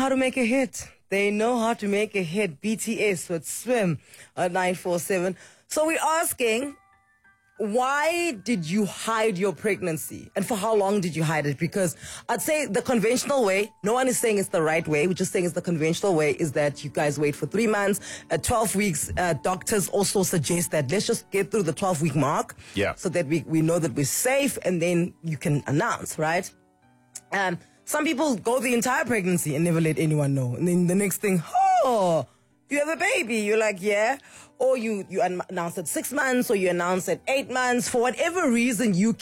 How to make a hit. They know how to make a hit. BTS with Swim at 947. So we're asking, why did you hide your pregnancy? And for how long did you hide it? Because I'd say the conventional way, no one is saying it's the right way. We're just saying it's the conventional way, is that you guys wait for 3 months. At 12 weeks, doctors also suggest that let's just get through the 12-week mark. Yeah. So that we know that we're safe, and then you can announce, right? Some people go the entire pregnancy and never let anyone know. And then the next thing, oh, you have a baby. You're like, yeah. Or you announce at 6 months, or you announce at 8 months. For whatever reason, you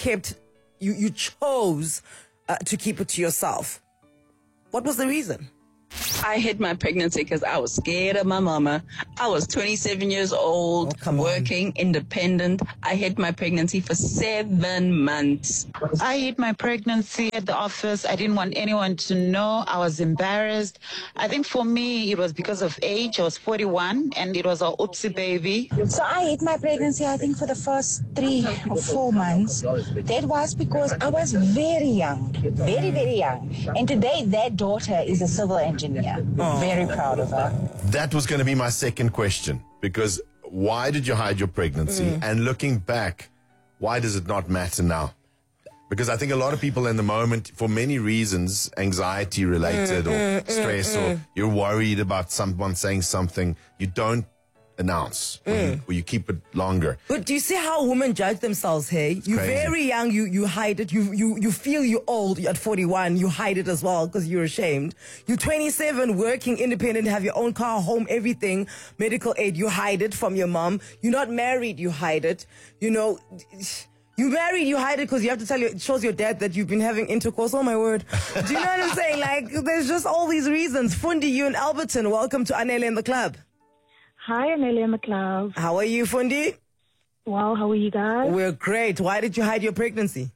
chose to keep it to yourself. What was the reason? I hid my pregnancy because I was scared of my mama. I was 27 years old, working, independent. I hid my pregnancy for 7 months. I hid my pregnancy at the office. I didn't want anyone to know. I was embarrassed. I think for me, it was because of age. I was 41, and it was an oopsie baby. So I hid my pregnancy, I think, for the first 3 or 4 months. That was because I was very young, very, very young. And today, that daughter is a civil engineer. Very proud of her. That was going to be my second question, because why did you hide your pregnancy? And looking back, why does it not matter now? Because I think a lot of people in the moment, for many reasons, anxiety related or stress, or you're worried about someone saying something, you don't announce, or you keep it longer. But do you see how women judge themselves, hey? You're crazy. very young, you hide it. You feel you're old at 41, you hide it as well because you're ashamed. You're 27, working independent, have your own car, home, everything, medical aid, you hide it from your mom. You're not married, you hide it. You know, you married, you hide it because you have to tell it shows your dad that you've been having intercourse. Oh my word. Do you know what I'm saying? Like, there's just all these reasons. Fundi, you in Alberton, welcome to Anele in the Club. Hi, Amelia McLeod. How are you, Fundi? Well, how are you guys? We're great. Why did you hide your pregnancy?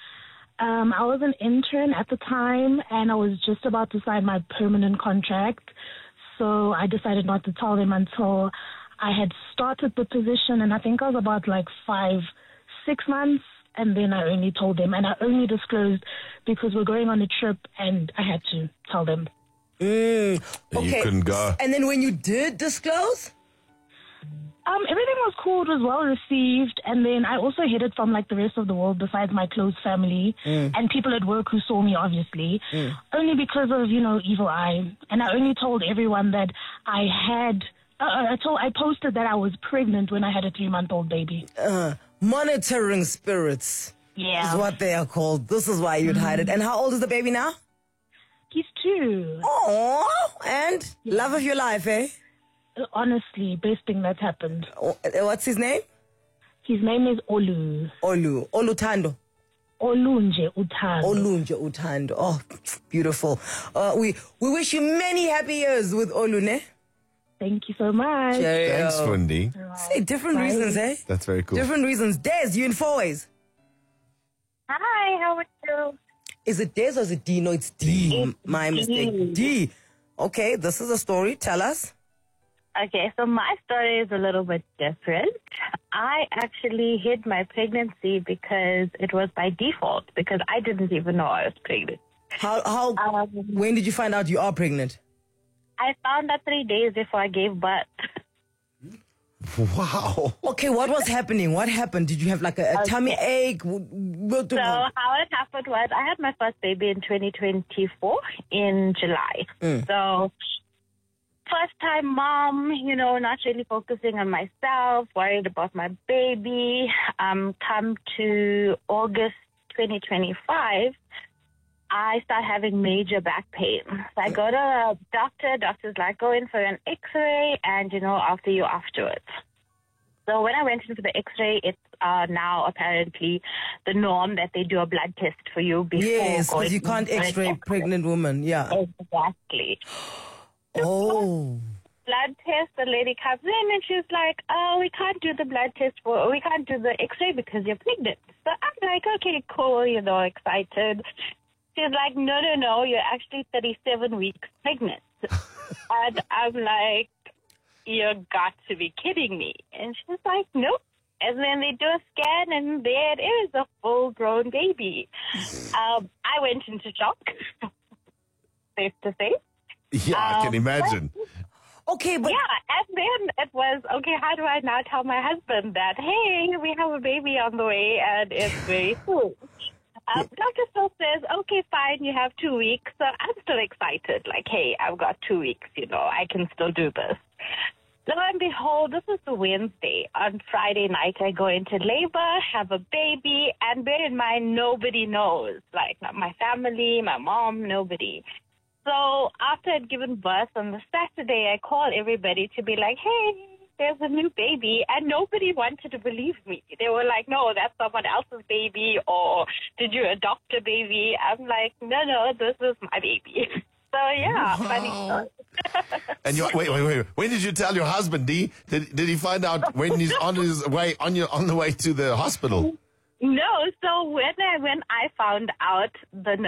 I was an intern at the time, and I was just about to sign my permanent contract. So I decided not to tell them until I had started the position, and I think I was about like 5-6 months, and then I only told them, and I only disclosed because we're going on a trip, and I had to tell them. Okay. You couldn't go. And then when you did disclose? Everything was cool. It was well received. And then I also hid it from like the rest of the world besides my close family and people at work who saw me, obviously, only because of, evil eye. And I only told everyone that I had, I posted that I was pregnant when I had a 3-month-old baby. Monitoring spirits. Yeah. Is what they are called. This is why you'd hide it. And how old is the baby now? He's 2. Oh, and love of your life, eh? Honestly, best thing that's happened. What's his name? His name is Olu. Olutando. Olunje Utando. Olunje Utando. Oh, beautiful. We wish you many happy years with Olune. Thanks so much. Thanks, Fundi. Say different reasons, eh? That's very cool. Different reasons. Des, you in 4 ways. Hi, how are you? Is it Des or is it D? No, it's D. My mistake. D. Okay, this is a story. Tell us. Okay, so my story is a little bit different. I actually hid my pregnancy because it was by default, because I didn't even know I was pregnant. When did you find out you are pregnant? I found out 3 days before I gave birth. Wow. Okay, what was happening? What happened? Did you have like a tummy ache? So how it happened was I had my first baby in 2024 in July. So first time mom, not really focusing on myself, worried about my baby. Come to August 2025, I start having major back pain. So I go to a doctor. Doctor's like, go in for an x-ray and, I'll see you afterwards. So when I went in for the x-ray, it's now apparently the norm that they do a blood test for you before. Yes, because you can't x-ray pregnant woman. Yeah. Exactly. Oh. Blood test, the lady comes in and she's like, oh, we can't do the blood test we can't do the x-ray because you're pregnant. So I'm like, okay, cool, excited. She's like, no, you're actually 37 weeks pregnant. And I'm like, you got to be kidding me. And she's like, nope. And then they do a scan, and there it is, a full-grown baby. I went into shock, safe to say. Yeah, I can imagine. Okay, but Yeah, and then it was, okay, how do I now tell my husband that, hey, we have a baby on the way and it's very soon? Dr. still says, okay, fine, you have 2 weeks. So I'm still excited, like, hey, I've got 2 weeks, I can still do this. Lo and behold, this is the Wednesday. On Friday night, I go into labor, have a baby, and bear in mind, nobody knows. Like, not my family, my mom, nobody. So after I'd given birth on the Saturday, I called everybody to be like, hey, there's a new baby, and nobody wanted to believe me. They were like, no, that's someone else's baby, or did you adopt a baby? I'm like, no, this is my baby. So, yeah, funny story. And wait. When did you tell your husband, Dee? Did he find out when he's on his way on the way to the hospital? No, so when I found out, the